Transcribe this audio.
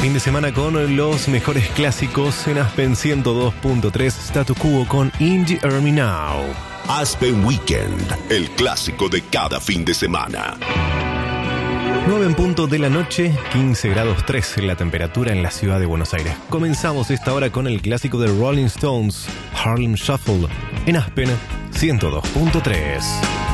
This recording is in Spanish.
Fin de semana con los mejores clásicos en Aspen 102.3, Statu Quo con Indie Army Now. Aspen Weekend, el clásico de cada fin de semana. 9 en punto de la noche, 15 grados 3 la temperatura en la ciudad de Buenos Aires. Comenzamos esta hora con el clásico de Rolling Stones, Harlem Shuffle, en Aspen 102.3.